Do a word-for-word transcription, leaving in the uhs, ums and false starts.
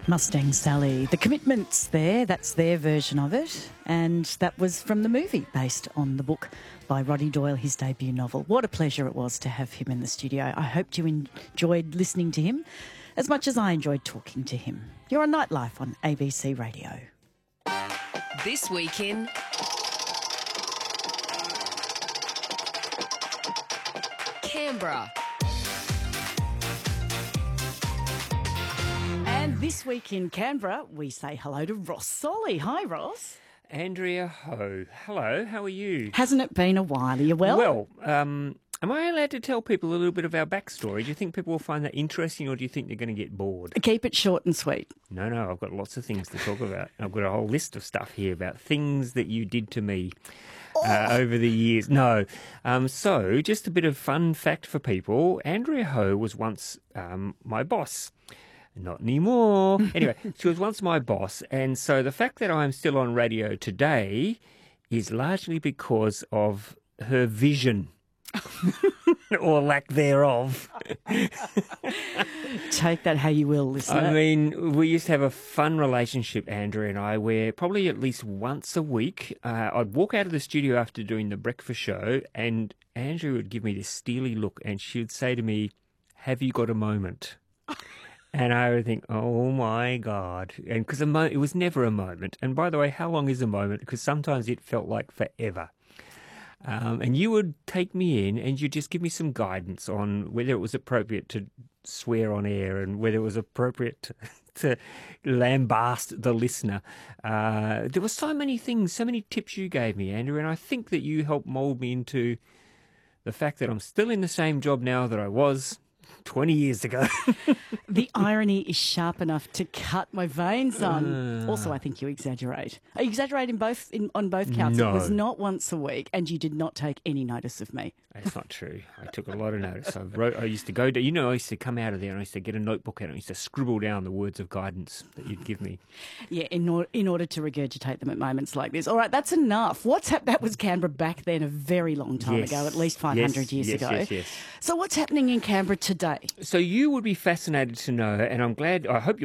Mustang Sally. The Commitments there, that's their version of it. And that was from the movie based on the book by Roddy Doyle, his debut novel. What a pleasure it was to have him in the studio. I hope you enjoyed listening to him as much as I enjoyed talking to him. You're on Nightlife on A B C Radio. This week in Canberra. And this week in Canberra, we say hello to Ross Solly. Hi, Ross. Andrea Ho. Hello, how are you? Hasn't it been a while? Are you well? Well, um, am I allowed to tell people a little bit of our backstory? Do you think people will find that interesting, or do you think they're going to get bored? Keep it short and sweet. No, no, I've got lots of things to talk about. I've got a whole list of stuff here about things that you did to me uh, oh. over the years. No. Um, so, just a bit of fun fact for people. Andrea Ho was once um, my boss. Not anymore. Anyway, she was once my boss, and so the fact that I'm still on radio today is largely because of her vision. Or lack thereof. Take that how you will, listener. I mean, we used to have a fun relationship, Andrea and I, where probably at least once a week, uh, I'd walk out of the studio after doing the breakfast show, and Andrea would give me this steely look, and she would say to me, "Have you got a moment?" And I would think, oh, my God. And because mo- it was never a moment. And by the way, how long is a moment? Because sometimes it felt like forever. Um, and you would take me in and you'd just give me some guidance on whether it was appropriate to swear on air and whether it was appropriate to, to lambast the listener. Uh, there were so many things, so many tips you gave me, Andrew, and I think that you helped mould me into the fact that I'm still in the same job now that I was twenty years ago. The irony is sharp enough to cut my veins on. Uh, also, I think you exaggerate. Are you exaggerating both in, on both counts? No. It was not once a week, and you did not take any notice of me. That's not true. I took a lot of notice. I wrote. I used to go to, you know, I used to come out of there and I used to get a notebook out and I used to scribble down the words of guidance that you'd give me. Yeah, in, or, in order to regurgitate them at moments like this. All right, that's enough. What's hap- That was Canberra back then, a very long time Yes. ago, at least five hundred yes, years yes, ago. Yes, yes. So what's happening in Canberra today? So you would be fascinated to know, and I'm glad, I hope you're